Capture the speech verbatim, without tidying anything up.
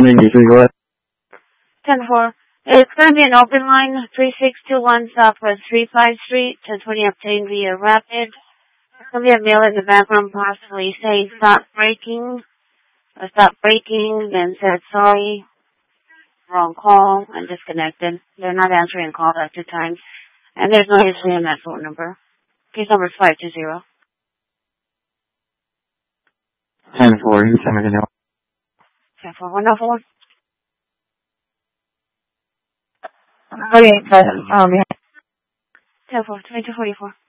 morning. You can go ahead. ten four. It's going to be an open line, three six two one Southwest three five Street, ten twenty obtained via Rapid. It's going to be a male in the background possibly saying stop braking, or stop braking, then said sorry, wrong call, and disconnected. They're not answering calls at two times. And there's no history on that phone number. Case number is five two zero. ten four. You tell me now. ten four one oh four. Okay, but, um, ten four, twenty-two forty-four.